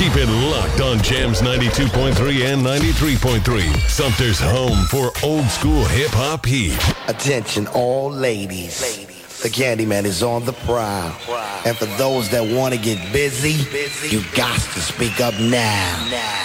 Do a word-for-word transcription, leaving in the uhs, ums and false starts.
Keep it locked on Jams ninety-two point three and ninety-three point three. Sumter's home for old school hip-hop heat. Attention all ladies. The Candyman is on the prowl. And for those that want to get busy, you got to speak up now.